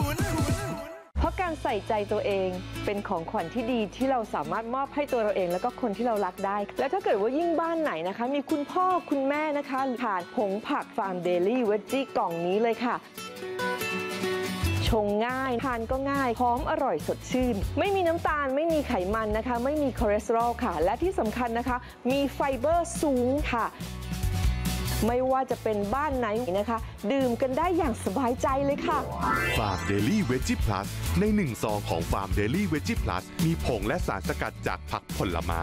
เพราะการใส่ใจตัวเองเป็นของขวัญที่ดีที่เราสามารถมอบให้ตัวเราเองแล้วก็คนที่เรารักได้แล้วถ้าเกิดว่ายิ่งบ้านไหนนะคะมีคุณพ่อคุณแม่นะคะผ่านผงผักฟาร์มเดลี่เวจจี้กล่องนี้เลยค่ะชงง่ายทานก็ง่ายหอมอร่อยสดชื่นไม่มีน้ำตาลไม่มีไขมันนะคะไม่มีคอเลสเตอรอลค่ะและที่สำคัญนะคะมีไฟเบอร์สูงค่ะไม่ว่าจะเป็นบ้านไหนนะคะดื่มกันได้อย่างสบายใจเลยค่ะฟาร์มเดลี่เวจิพลัสใน1 ซองของฟาร์มเดลี่เวจิพลัสมีผงและสารสกัดจากผักผลไม้